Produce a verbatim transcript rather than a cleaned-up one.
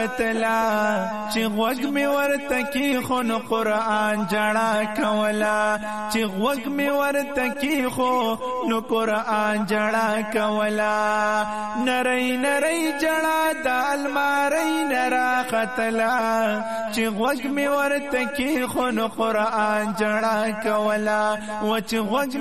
کتلا چې غوږ می ورته کی خو نو قرآن جړا کولا چې غوږ می ورته کی خو نو قرآن جړا کولا نری نری جړا د الماری نرا قتلا چې غوږ می ورته کی خو نو قرآن جړا کولا و چې غوږ